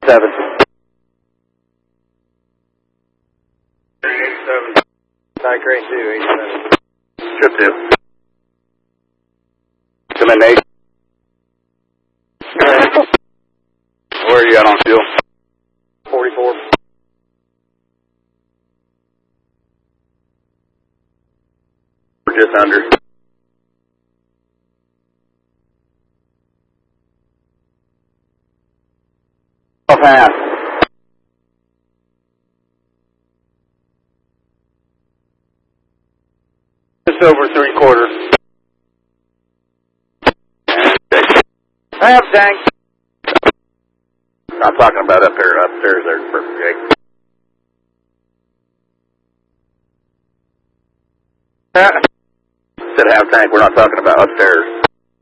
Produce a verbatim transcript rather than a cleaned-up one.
seven. eighty-seven. Side crane two, eighty-seven. Trip two. Come in, Nate. Where are you at on fuel? forty-four. We're just under. Off half. Just over three quarters. Half tank. I'm talking about up there, upstairs there, perfect, Jake. Said half tank, we're not talking about upstairs.